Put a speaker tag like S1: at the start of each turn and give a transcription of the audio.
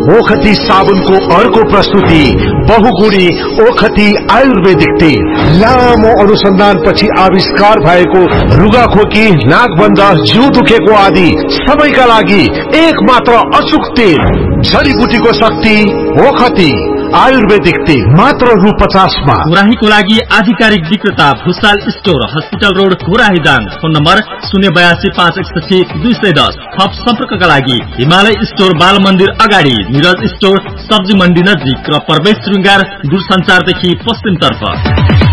S1: ओखती साबुनको अर्को प्रस्तुति बहुगुणी ओखती आयुर्वेदिक तेल। लामो अनुसन्धानपछि आविष्कार भएको रुगाखोकी, नाकबन्ध, जिउ दुखेको आदि सबैका लागि एक मात्र अचुक तेल। जडीबुटीको शक्ति ओखती आयुर्वेदिक तेल मात्र रु 50 मा।
S2: घोराहीको लागि आधिकारिक विक्रेता Bhusal store, hospital road, Ghorahi Dang. Phone number 082 561 210। थप सम्पर्कका लागि हिमालय स्टोर, बाल मन्दिर अगाडि, निरज स्टोर, सब्जी मण्डी नजिक र प्रवेश श्रृंगार दूरसञ्चारदेखि पश्चिमतर्फ।